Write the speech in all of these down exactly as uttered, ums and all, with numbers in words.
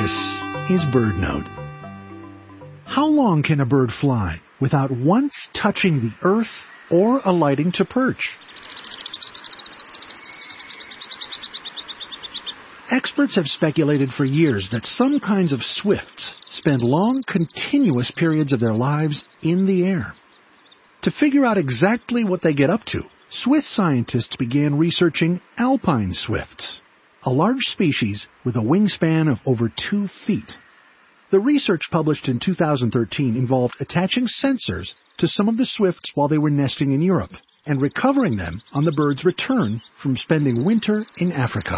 This is BirdNote. How long can a bird fly without once touching the earth or alighting to perch? Experts have speculated for years that some kinds of swifts spend long, continuous periods of their lives in the air. To figure out exactly what they get up to, Swiss scientists began researching alpine swifts, a large species with a wingspan of over two feet. The research published in two thousand thirteen involved attaching sensors to some of the swifts while they were nesting in Europe and recovering them on the bird's return from spending winter in Africa.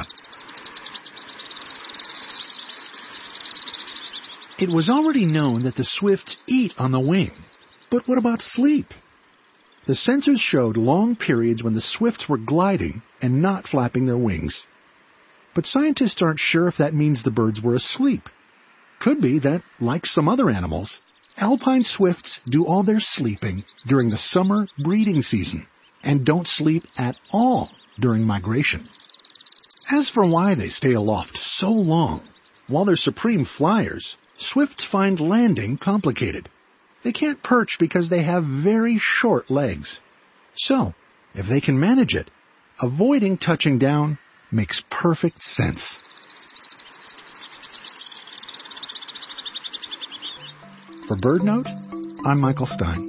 It was already known that the swifts eat on the wing, but what about sleep? The sensors showed long periods when the swifts were gliding and not flapping their wings. But scientists aren't sure if that means the birds were asleep. Could be that, like some other animals, alpine swifts do all their sleeping during the summer breeding season and don't sleep at all during migration. As for why they stay aloft so long, while they're supreme flyers, swifts find landing complicated. They can't perch because they have very short legs. So, if they can manage it, avoiding touching down makes perfect sense. For BirdNote, I'm Michael Stein.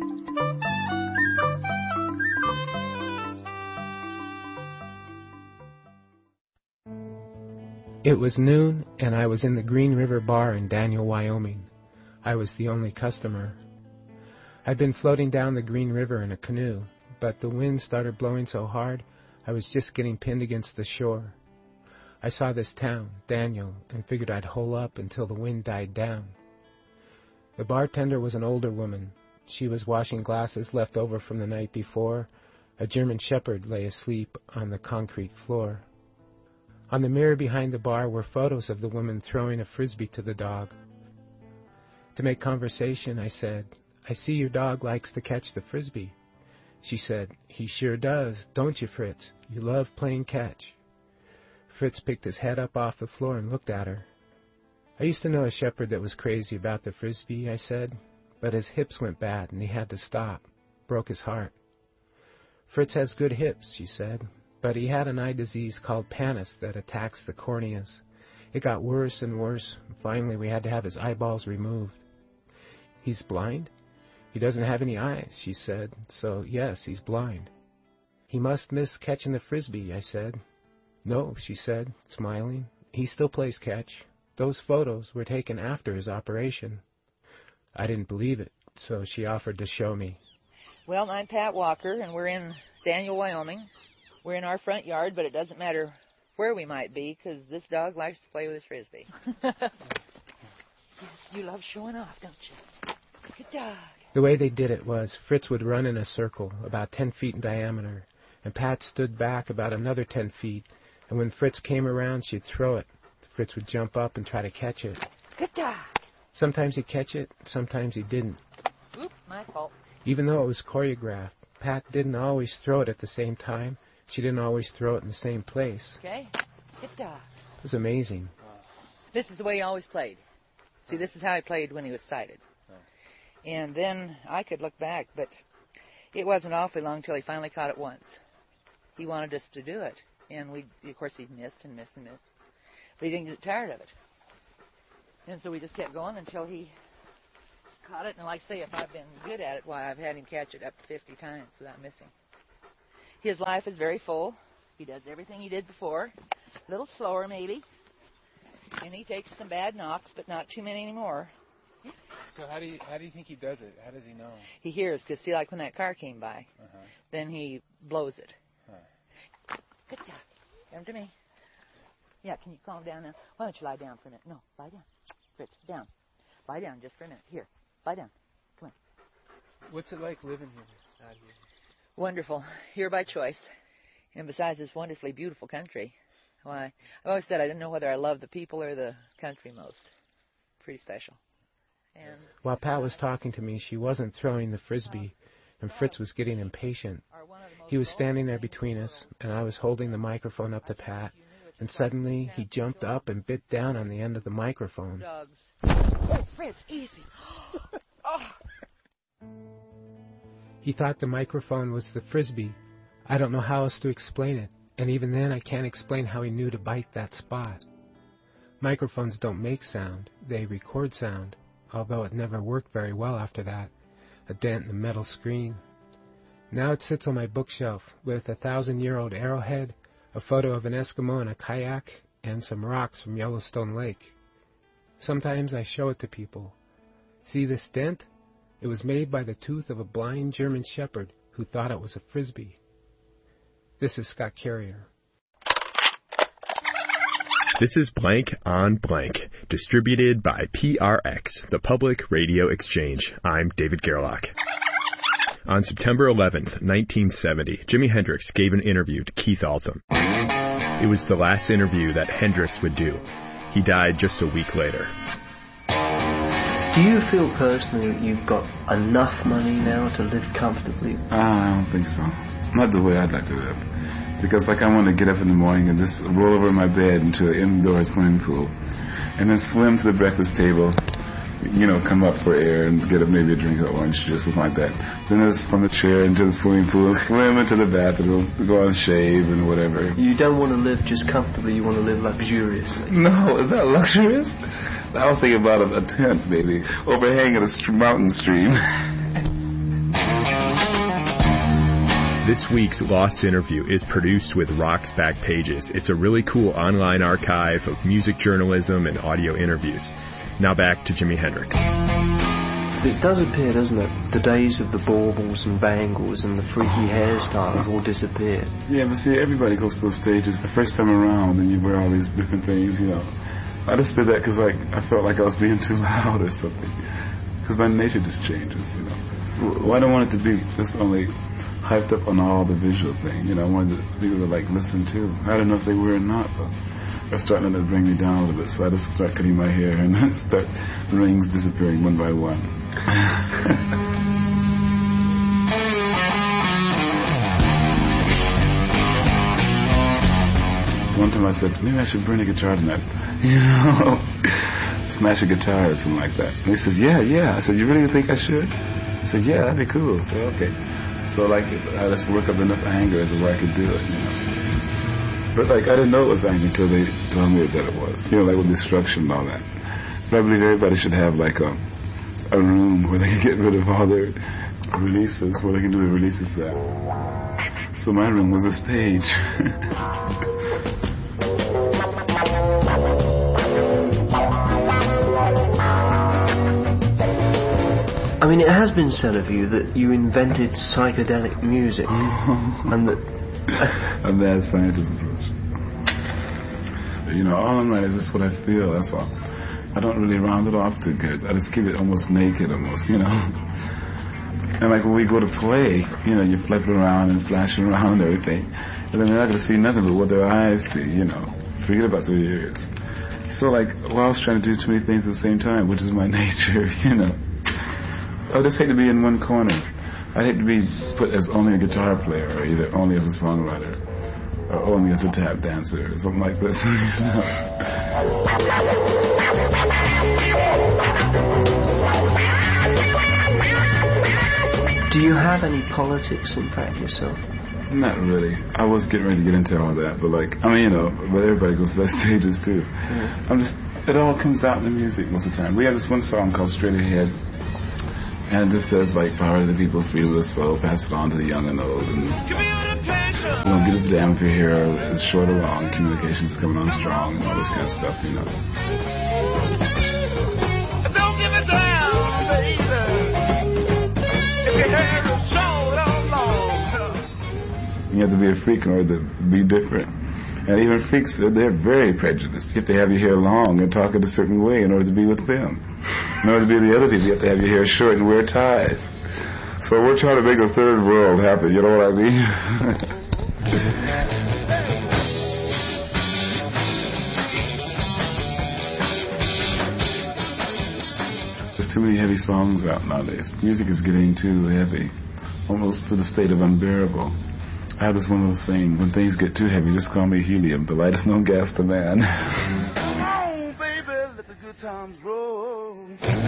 It was noon, and I was in the Green River Bar in Daniel, Wyoming. I was the only customer. I'd been floating down the Green River in a canoe, but the wind started blowing so hard, I was just getting pinned against the shore. I saw this town, Daniel, and figured I'd hole up until the wind died down. The bartender was an older woman. She was washing glasses left over from the night before. A German shepherd lay asleep on the concrete floor. On the mirror behind the bar were photos of the woman throwing a frisbee to the dog. To make conversation, I said, "I see your dog likes to catch the frisbee." She said, "He sure does, don't you, Fritz? You love playing catch." Fritz picked his head up off the floor and looked at her. "I used to know a shepherd that was crazy about the frisbee," I said, "but his hips went bad and he had to stop. Broke his heart." "Fritz has good hips," she said, "but he had an eye disease called pannus that attacks the corneas. It got worse and worse, and finally we had to have his eyeballs removed." "He's blind?" "He doesn't have any eyes," she said, "so yes, he's blind." "He must miss catching the frisbee," I said. "No," she said, smiling, "he still plays catch. Those photos were taken after his operation." I didn't believe it, so she offered to show me. Well, I'm Pat Walker, and we're in Daniel, Wyoming. We're in our front yard, but it doesn't matter where we might be, because this dog likes to play with his frisbee. Yes, you love showing off, don't you? Good dog. The way they did it was Fritz would run in a circle about ten feet in diameter, and Pat stood back about another ten feet, and when Fritz came around, she'd throw it. Fritz would jump up and try to catch it. Good dog. Sometimes he'd catch it, sometimes he didn't. Oop, my fault. Even though it was choreographed, Pat didn't always throw it at the same time. She didn't always throw it in the same place. Okay, good dog. It was amazing. This is the way he always played. See, this is how he played when he was sighted. And then I could look back, but it wasn't awfully long till he finally caught it once. He wanted us to do it, and we, of course, he'd miss and miss and miss. But he didn't get tired of it. And so we just kept going until he caught it. And like I say, if I've been good at it, why, I've had him catch it up to fifty times without missing. His life is very full. He does everything he did before. A little slower, maybe. And he takes some bad knocks, but not too many anymore. So how do you how do you think he does it? How does he know? He hears, because see, like when that car came by, Uh-huh. then he blows it. Huh. Good job. Come to me. Yeah, can you calm down now? Why don't you lie down for a minute? No, lie down. Fritz, down. Lie down just for a minute. Here, lie down. Come on. What's it like living here, out here? Wonderful. Here by choice. And besides this wonderfully beautiful country, why, I've always said I didn't know whether I loved the people or the country most. Pretty special. And while Pat was talking to me, she wasn't throwing the frisbee, and Fritz was getting impatient. He was standing there between us, and I was holding the microphone up to Pat, and suddenly he jumped up and bit down on the end of the microphone. Dogs. Oh, Fritz, easy. Oh. He thought the microphone was the Frisbee. I don't know how else to explain it, and even then I can't explain how he knew to bite that spot. Microphones don't make sound, they record sound, although it never worked very well after that, a dent in the metal screen. Now it sits on my bookshelf with a thousand-year-old arrowhead, a photo of an Eskimo in a kayak, and some rocks from Yellowstone Lake. Sometimes I show it to people. See this dent? It was made by the tooth of a blind German shepherd who thought it was a Frisbee. This is Scott Carrier. This is Blank on Blank, distributed by P R X, the Public Radio Exchange. I'm David Gerlach. On September eleventh, nineteen seventy, Jimi Hendrix gave an interview to Keith Altham. It was the last interview that Hendrix would do. He died just a week later. Do you feel personally that you've got enough money now to live comfortably? Uh, I don't think so. Not the way I'd like to live. Because, like, I want to get up in the morning and just roll over in my bed into an indoor swimming pool and then swim to the breakfast table, you know, come up for air and get up maybe a drink of orange juice or something like that. Then just from the chair into the swimming pool, swim into the bathroom, go and shave and whatever. You don't want to live just comfortably, you want to live luxuriously. No, is that luxurious? I was thinking about a, a tent, maybe, overhanging a st- mountain stream. This week's Lost Interview is produced with Rock's Back Pages. It's a really cool online archive of music journalism and audio interviews. Now back to Jimi Hendrix. It does appear, doesn't it? The days of the baubles and bangles and the freaky hairstyles have all disappeared. Yeah, but see, everybody goes through those stages the first time around, and you wear all these different things, you know. I just did that because, like, I felt like I was being too loud or something. Because my nature just changes, you know. Well, I don't want it to be just only hyped up on all the visual thing, you know. I wanted people to, like, listen too. I don't know if they were or not, but they're starting to bring me down a little bit. So I just start cutting my hair and then start the rings disappearing one by one. One time I said, maybe I should bring a guitar tonight. You know, smash a guitar or something like that. And he says, yeah, yeah. I said, you really think I should? I said, yeah, that'd be cool. So, okay. So, like, I just work up enough anger as to where I could do it, you know. But, like, I didn't know it was anger until they told me that it was. You know, like with destruction and all that. But I believe everybody should have, like, a, a room where they can get rid of all their releases, where they can do the releases at. So my room was a stage. I mean, it has been said of you that you invented psychedelic music, and that... A mad scientist approach. You know, all I'm writing is just what I feel, that's all. I don't really round it off too good. I just keep it almost naked, almost, you know. And like when we go to play, you know, you're flipping around and flashing around and everything, and then they're not going to see nothing but what their eyes see, you know. Forget about their ears. So, like, well, I was trying to do too many things at the same time, which is my nature, you know. I just hate to be in one corner. I hate to be put as only a guitar player, or either only as a songwriter, or only as a tap dancer, or something like this. Do you have any politics, in fact, yourself? Not really. I was getting ready to get into all that, but like, I mean, you know, but everybody goes to that stages too. Yeah. I'm just, it all comes out in the music most of the time. We have this one song called Straight Ahead. And it just says, like, power to the people, free the soul, pass it on to the young and old. And you don't give a damn if your hair is short or long, communication's coming on strong, and all this kind of stuff, you know. Don't give a damn, baby, if your hair is short or long. You have to be a freak in order to be different. And even freaks, they're very prejudiced. You have to have your hair long and talk in a certain way in order to be with them. In order to be the other people, you have to have your hair short and wear ties. So we're trying to make the third world happen, you know what I mean? There's too many heavy songs out nowadays. Music is getting too heavy, almost to the state of unbearable. I have this one little saying, when things get too heavy, just call me helium, the lightest known gas to man. Oh, baby, let the good times roll.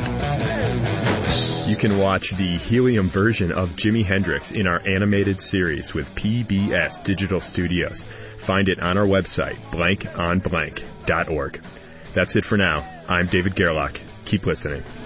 You can watch the helium version of Jimi Hendrix in our animated series with P B S Digital Studios. Find it on our website, blank on blank dot org. That's it for now. I'm David Gerlach. Keep listening.